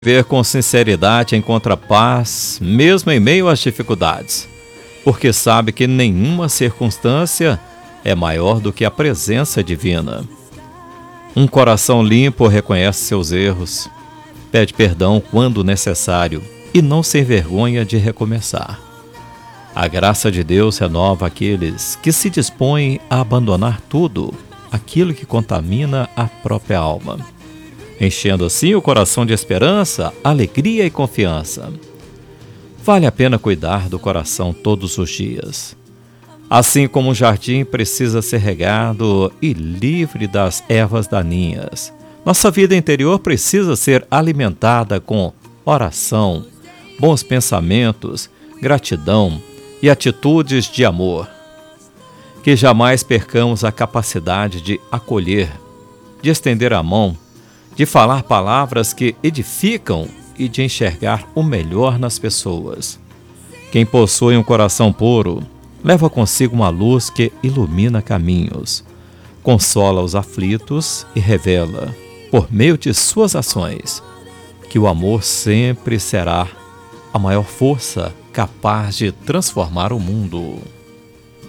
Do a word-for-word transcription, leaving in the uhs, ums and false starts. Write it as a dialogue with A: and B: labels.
A: Viver com sinceridade encontra paz, mesmo em meio às dificuldades, porque sabe que nenhuma circunstância é maior do que a presença divina. Um coração limpo reconhece seus erros, pede perdão quando necessário e não se envergonha de recomeçar. A graça de Deus renova aqueles que se dispõem a abandonar tudo, aquilo que contamina a própria alma, enchendo assim o coração de esperança, alegria e confiança. Vale a pena cuidar do coração todos os dias. Assim como um jardim precisa ser regado e livre das ervas daninhas, nossa vida interior precisa ser alimentada com oração, bons pensamentos, gratidão e atitudes de amor. Que jamais percamos a capacidade de acolher, de estender a mão, de falar palavras que edificam e de enxergar o melhor nas pessoas. Quem possui um coração puro, leva consigo uma luz que ilumina caminhos, consola os aflitos e revela, por meio de suas ações, que o amor sempre será a maior força capaz de transformar o mundo.